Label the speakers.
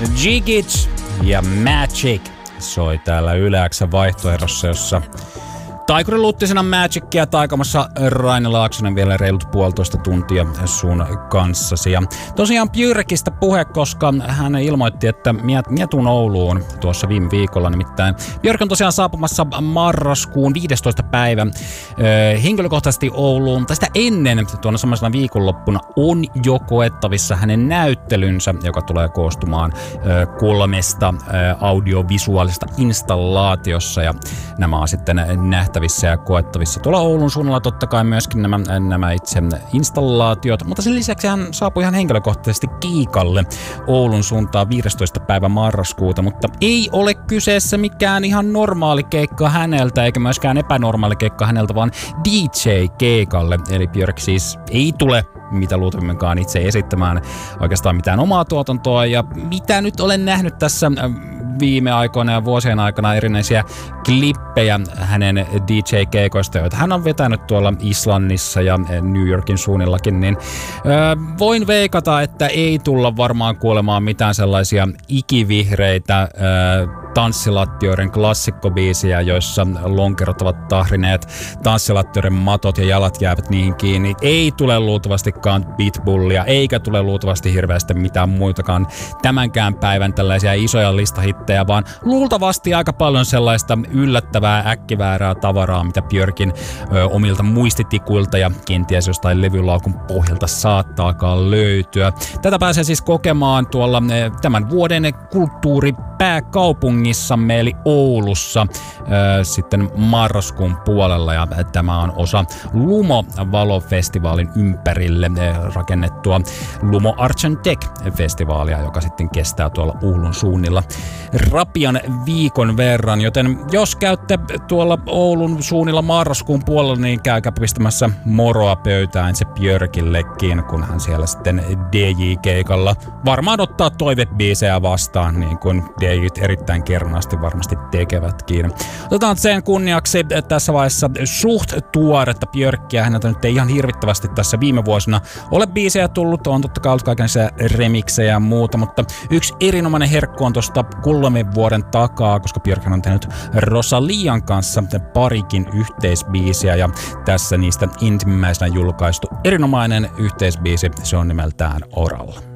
Speaker 1: Jigic ja Magic soi täällä Yle X:n vaihtoehdossa, jossa Taikuri Luttisena Magicia taikamassa Raine Laaksonen vielä reilut 1,5 tuntia sun kanssasi. Ja tosiaan Björkistä puhe, koska hän ilmoitti, että minä tuun Ouluun tuossa viime viikolla. Nimittäin Björk on tosiaan saapumassa marraskuun 15. päivä henkilökohtaisesti Ouluun. Mutta sitä ennen tuona samaisena viikonloppuna on jo koettavissa hänen näyttelynsä, joka tulee koostumaan 3 audiovisuaalista installaatiossa. Ja nämä on sitten nähtävissä ja koettavissa tuolla Oulun suunnalla totta kai myöskin nämä itse installaatiot, mutta sen lisäksi hän saapui ihan henkilökohtaisesti kiikalle Oulun suuntaan 15. päivä marraskuuta, mutta ei ole kyseessä mikään ihan normaali keikka häneltä, eikä myöskään epänormaali keikka häneltä, vaan DJ-keikalle, eli Björk siis ei tule mitä luultavimminkaan itse esittämään oikeastaan mitään omaa tuotantoa, ja mitä nyt olen nähnyt tässä viime aikoina ja vuosien aikana erinäisiä klippejä hänen DJ-keikoista, joita hän on vetänyt tuolla Islannissa ja New Yorkin suunnillakin, niin voin veikata, että ei tulla varmaan kuulemaan mitään sellaisia ikivihreitä tanssilattioiden klassikkobiisiä, joissa lonkerot ovat tahrineet tanssilattioiden matot ja jalat jäävät niihin kiinni. Ei tule luultavastikaan Pitbullia, eikä tule luultavasti hirveästi mitään muitakaan tämänkään päivän tällaisia isoja listahittejä, vaan luultavasti aika paljon sellaista yllättävää äkkiväärää tavaraa, mitä Björkin omilta muistitikuilta ja kenties jostain levylaukun pohjalta saattaakaan löytyä. Tätä pääsee siis kokemaan tuolla tämän vuoden kulttuuripääkaupungissamme eli Oulussa sitten marraskuun puolella, ja tämä on osa Lumo-valofestivaalin ympärille rakennettua Lumo Arts and Tech-festivaalia, joka sitten kestää tuolla Oulun suunnilla rapian viikon verran, joten jos käytte tuolla Oulun suunnilla marraskuun puolella, niin käykää pistämässä moroa pöytään se Björkillekin, kun hän siellä sitten DJ-keikalla varmaan ottaa toivebiisejä vastaan, niin kuin DJt erittäin kernaasti varmasti tekevätkin. Otetaan sen kunniaksi tässä vaiheessa suht tuoretta Björkkiä. Häneltä nyt ei ihan hirvittävästi tässä viime vuosina ole biisejä tullut. On totta kai ollut kaikenlaisia remiksejä ja muuta, mutta yksi erinomainen herkku on tuosta 3 vuoden takaa, koska Björk on tehnyt Rosalian kanssa parikin yhteisbiisiä, ja tässä niistä ensimmäisenä julkaistu erinomainen yhteisbiisi, se on nimeltään Oral.